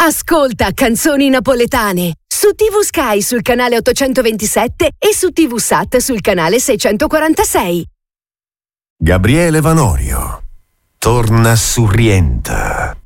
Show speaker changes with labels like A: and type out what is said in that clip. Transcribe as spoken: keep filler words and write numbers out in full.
A: Ascolta Canzoni Napoletane su T V Sky sul canale ottocentoventisette e su T V Sat sul canale seicentoquarantasei.
B: Gabriele Vanorio torna su Rienta.